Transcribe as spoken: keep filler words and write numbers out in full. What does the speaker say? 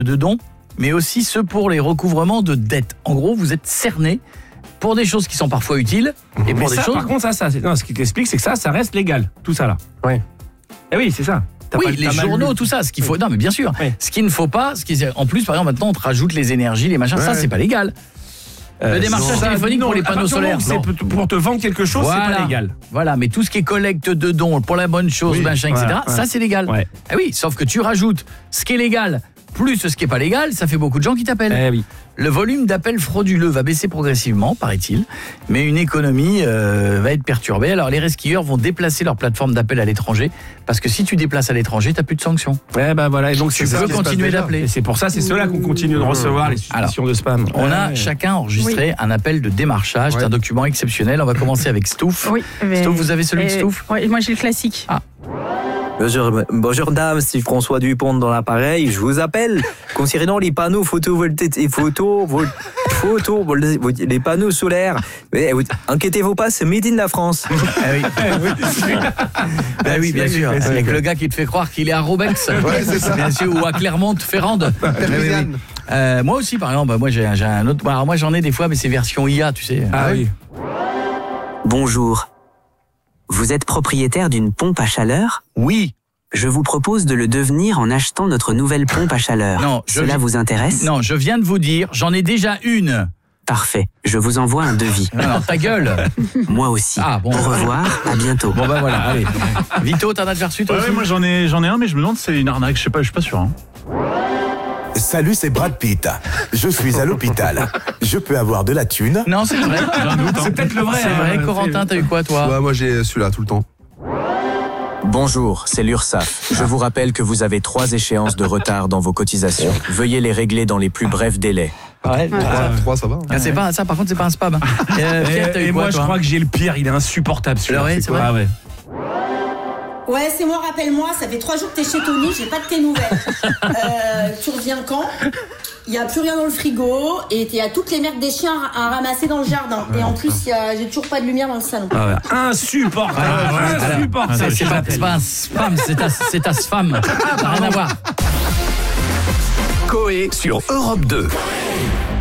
de dons, mais aussi ceux pour les recouvrements de dettes. En gros, vous êtes cerné pour des choses qui sont parfois utiles et pour Mais des ça, choses... par contre, ça, ça, c'est- non, ce qui t'explique, c'est que ça, ça reste légal, tout ça là. Ouais. Eh oui, c'est ça. T'as oui, pas- les t'as mal journaux, lu. tout ça, ce qu'il faut... Non, mais bien sûr. Oui. Ce qu'il ne faut pas, ce qui est... en plus, par exemple, maintenant, on te rajoute les énergies, les machins, Ouais, ça, ouais. c'est pas légal. Euh, Le démarchage ça, téléphonique non, pour les à panneaux partir du moment solaires, où c'est pour te vendre quelque chose, c'est Voilà. pas légal. Voilà, mais tout ce qui est collecte de dons pour la bonne chose, Oui, machin, voilà, et cetera, ouais. ça, c'est légal. Ouais. Eh oui, sauf que tu rajoutes ce qui est légal plus ce qui est pas légal, ça fait beaucoup de gens qui t'appellent. Eh oui. Le volume d'appels frauduleux va baisser progressivement, paraît-il, mais une économie euh, va être perturbée. Alors les resquilleurs vont déplacer leur plateforme d'appel à l'étranger, parce que si tu déplaces à l'étranger, t'as plus de sanctions. Eh ben voilà, et donc Tu c'est ça peux qui se passe continuer déjà. d'appeler. Et c'est pour ça, c'est ceux-là qu'on continue de recevoir les suspicions de spam. On Ouais, a ouais. chacun enregistré un appel de démarchage, c'est Ouais. un document exceptionnel. On va commencer avec Stouff. Oui. mais- Stouff, vous avez celui de et- Stouff Ouais, moi j'ai le classique. Bonjour, bonjour dame, c'est François Dupont dans l'appareil. Je vous appelle concernant les panneaux photovoltaïques et photo, vol- photo, vol- les panneaux solaires. Mais, vous- inquiétez-vous pas, c'est Made in la France. Ah oui. Ben oui, bien sûr. Avec le gars qui te fait croire qu'il est à Robex, bien sûr, ou à Clermont-Ferrande. Oui, oui. Euh, moi aussi, par exemple, moi j'ai j'ai un autre. Alors moi j'en ai des fois, mais c'est version I A, tu sais. Ah oui. Bonjour. Vous êtes propriétaire d'une pompe à chaleur ? Oui. Je vous propose de le devenir en achetant notre nouvelle pompe à chaleur. Non, je Cela vi- vous intéresse ? Non, je viens de vous dire, j'en ai déjà une. Parfait. Je vous envoie un devis. Non, non, ta gueule. Moi aussi. Ah, bon. Au revoir, à bientôt. Bon bah voilà, allez. Vito, t'en as déjà reçu toi Ouais, aussi ouais, moi j'en ai, j'en ai un, mais je me demande si c'est une arnaque. Je sais pas, je suis pas sûr. Hein. Salut, c'est Brad Pitt. Je suis à l'hôpital. Je peux avoir de la thune. Non, c'est vrai. C'est peut-être le vrai. C'est vrai, hein, Corentin, t'as eu quoi toi? Ouais, moi j'ai celui-là tout le temps. Bonjour, c'est l'URSSAF. Je vous rappelle que vous avez trois échéances de retard dans vos cotisations. Veuillez les régler dans les plus brefs délais. Ouais, trois, trois, ça va. Ah, c'est pas ça, par contre, c'est pas un spam. Euh, Pierre, t'as Et, eu et quoi, moi, je toi crois que j'ai le pire. Il est insupportable celui-là. Ah ouais, c'est quoi vrai Ah ouais. Ouais, c'est moi, rappelle-moi, ça fait trois jours que t'es chez Tony, j'ai pas de tes nouvelles. Euh, tu reviens quand? Il y a plus rien dans le frigo et il y a toutes les merdes des chiens à ramasser dans le jardin. Et en plus, il y a- j'ai toujours pas de lumière dans le salon. Ah ouais. Insupportable. Insupportable. Ça, c'est pas, c'est pas un spam, c'est ta, c'est ta spam. Ça n'a rien à voir. Coé sur Europe deux.